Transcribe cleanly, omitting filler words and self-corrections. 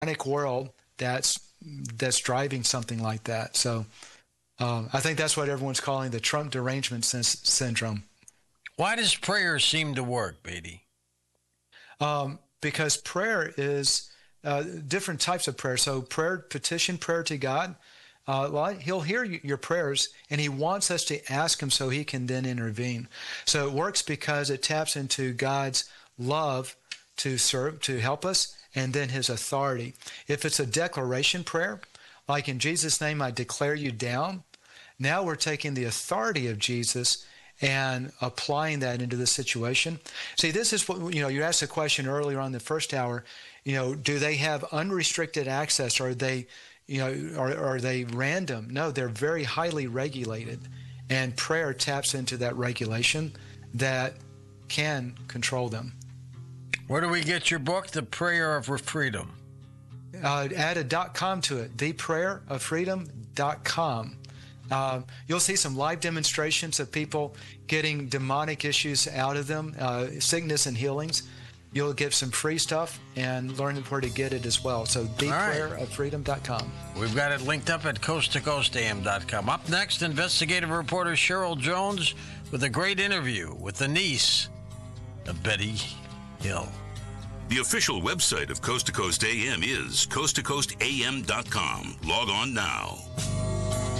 world that's driving something like that. So I think that's what everyone's calling the Trump derangement syndrome. Why does prayer seem to work, Beatty? Because prayer is different types of prayer. So petition prayer to God, he'll hear your prayers, and he wants us to ask him so he can then intervene. So it works because it taps into God's love to serve, to help us, and then his authority. If it's a declaration prayer, like in Jesus' name, I declare you down, now we're taking the authority of Jesus and applying that into the situation. See, this is what, you asked a question earlier on the first hour, do they have unrestricted access? Or are they, are they random? No, they're very highly regulated. And prayer taps into that regulation that can control them. Where do we get your book, The Prayer of Freedom? Add a .com to it, theprayeroffreedom.com. You'll see some live demonstrations of people getting demonic issues out of them, sickness and healings. You'll get some free stuff and learn where to get it as well. So theprayeroffreedom.com. We've got it linked up at coasttocoastam.com. Up next, investigative reporter Cheryl Jones with a great interview with the niece of Betty Hill. The official website of Coast to Coast AM is coasttocoastam.com. Log on now.